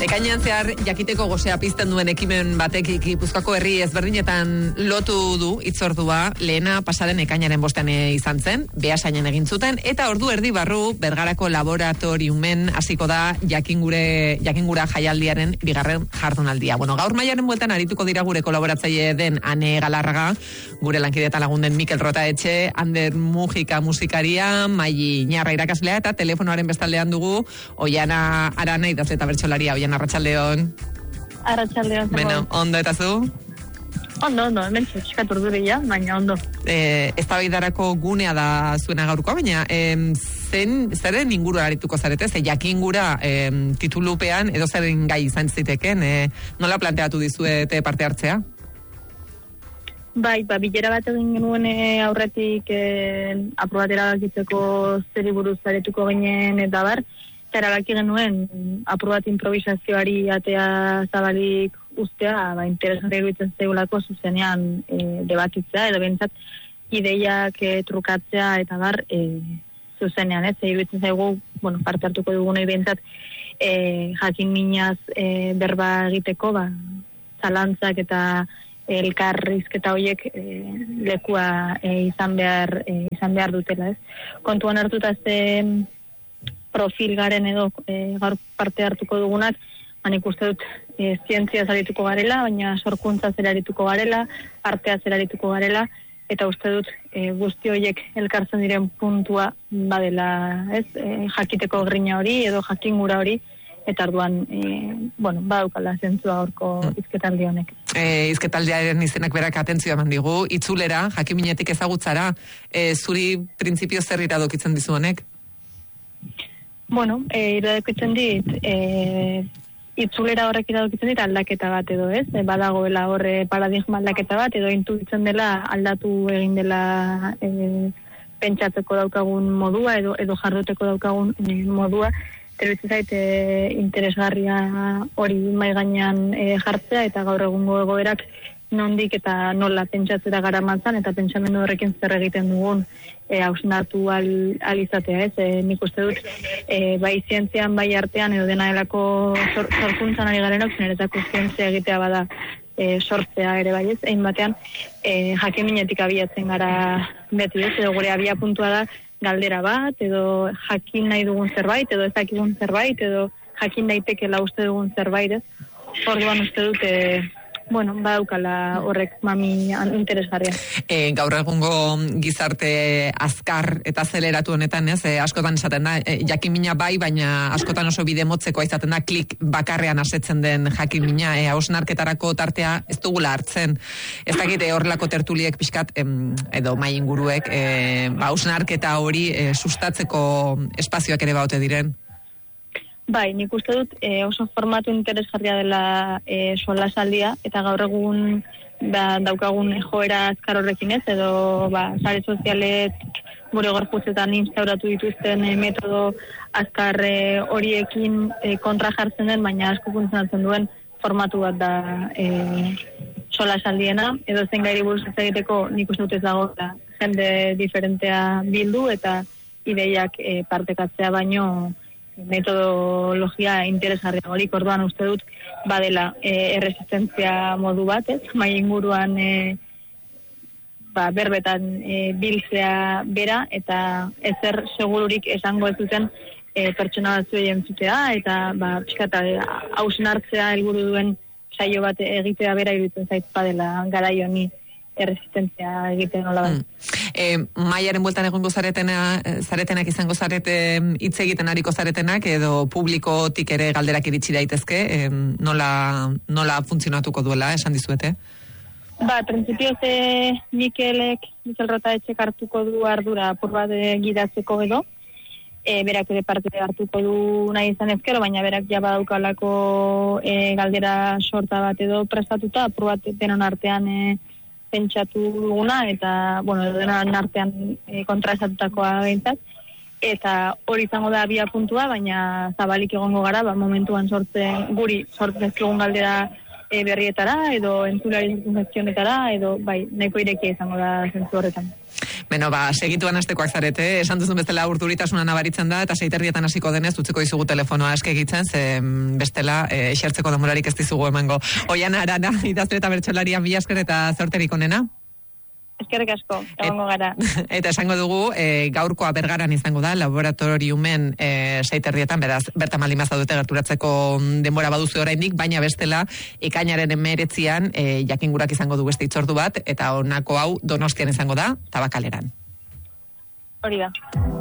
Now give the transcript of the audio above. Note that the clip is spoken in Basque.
Ekainean zehar jakiteko gozea pizten duen ekimen batek Gipuzkoako herri ezberdinetan lotu du hitzordua. Lehena pasaren ekainaren 5 izan zen, Beasainen egin zuten, eta ordu erdi barru Bergarako laboratoriumen hasiko da jakingura jaialdiaren 2. jardunaldia. Bueno, gaur Maiaren bueltan arituko dira gure kolaboratzaile den Ane Galarraga, gure lankideta lagun den Mikel Rotaetxe, Ander Mujika musikaria, Mai Ñarra irakaslea, eta telefonoaren bestaldean dugu Oiana Arana idazle eta bertsolaria. Oiana, arratsaldeon. Arratsaldeon. Bueno, ondo eta zu? Ondo, hemen txikatu urduria, baina ondo. Eztabaidarako gunea da zuena gaurkoa, baina zeren ingurua arituko zarete, ze jakingura titulupean edo zeren gai izan ziteken, nola planteatu dizuete parte hartzea? Bai, bilera bat egin genuen aurretik aprobatera bakitzeko zeri buruz aretuko ginen eta bar, eta erabaki genuen aprobat improvisazioari atea zabalik ustea, interesgarri iruditzen zeigulako zuzenean debakitzea, edo bentsat ideiak trukatzea eta bar zuzenean, iruditzen zaigu, parte hartuko dugunei bentsat jakin minaz berba egiteko, zalantzak eta elkarrizketa horiek lekua izan behar dutela, Kontuan hartuta ze profil garen edo gaur parte hartuko dugunak, nik uste dut zientzia zarituko garela, baina sorkuntza zerarituko garela, artea zerarituko garela, eta uste dut guzti horiek elkartzen diren puntua badela, jakiteko grina hori edo jakingura hori, eta orduan, badaukala zentzua horko hizketaldi honek. Hizketaldiaren izenak berak atentzioa eman digu, itzulera, jakiminetik ezagutzara, zuri printzipio zer iradokitzen dizu honek? Iradokitzen dit, itzulera horrek iradokitzen dit aldaketa bat edo, badagoela horre paradigma aldaketa bat, edo intuitzen dela aldatu egin dela pentsatzeko daukagun modua, edo jarduteko daukagun modua, Teruditzen zait interesgarria hori mahai gainean jartzea, eta gaur egungo egoerak nondik eta nola pentsatzera garamatzan, eta pentsamendu horrekin zer egiten dugun hausnartu alizatea, nik uste dut, bai zientzian, bai artean, edo dena delako sorkuntzan ari garenok, niretako zientzia egitea bada sortzea ere bai, egin batean, jakiminetik abiatzen gara beti, edo gure abia puntua da, galdera bat, edo jakin nahi dugun zerbait, edo ez dakigun zerbait, edo jakin daitekela uste dugun zerbait, Orduan uste dut, badaukala horrek mami interesgarria. Gaur egungo gizarte azkar eta azeleratu honetan, askotan esaten da, jakimina bai, baina askotan oso bide motzeko izaten da, klik bakarrean asetzen den jakimina, hausnarketarako tartea ez dugula hartzen. Ez dakit horrelako tertuliek pixkat, edo mai inguruek, hausnarketa hori sustatzeko espazioak ere baute diren. Bai, nik uste dut oso formatu interesgarria dela solasaldia, eta gaur egun daukagun joera azkar horrekin edo sare sozialet gure gorputzetan instauratu dituzten metodo azkar horiekin kontra jartzen den, baina asko funtzionatzen duen formatu bat da solasaldiena, edo zen gairi buruz ez egiteko nik uste dut ez dago jende diferentea bildu eta ideiak partekatzea baino metodologia interesgarria horik, orduan uste dut badela erresistentzia modu bat, mai inguruan berbetan biltzea bera, eta ezer segururik esango ez duten pertsona batzuei entzutea, eta pixkata hausnartzea helburu duen saio bat egitea bera iruditzen zait badela garai honi erresistentzia egiten nola bat. Maiaren bueltan egongo zaretenak izango zarete hitz egiten ariko zaretenak, edo publikotik ere galderak iritsi daitezke, nola funtzionatuko duela, esan dizuete? Printzipioz Mikel Rotaetxek hartuko du ardura apur bat gidatzeko edo, berak ere parte hartuko du nahi izan ezkero, baina berak ja badaukalako galdera sorta bat edo prestatuta, apur bat denon artean pentsatu duguna, eta, denon artean kontraesatutakoa behintzat, eta hori izango da abia puntua, baina zabalik egongo gara, momentuan guri sortzezkigun galdera berrietara, edo entzulari zertzionetara, edo nahiko irekia izango da zentzu horretan. Beno, segituan hastekoak zarete, esan duzun bestela urduritasuna nabaritzen da, eta 6:30 hasiko denez, utziko dizugu telefonoa eskegitzen, ze bestela esertzeko denborarik ez dizugu emango. Oiana Arana, idazle eta bertsolarian mila esker eta zorterik onena. Eskerrik asko, egongo gara. Eta esango dugu, gaurkoa Bergaran izango da, laboratoriumen 6:30, beraz, bertan baldin bazadute gerturatzeko denbora baduzu oraindik, baina bestela, ekainaren 19an jakingurak izango du beste hitzordu bat, eta honako hau Donostian izango da, Tabakaleran. Hori da.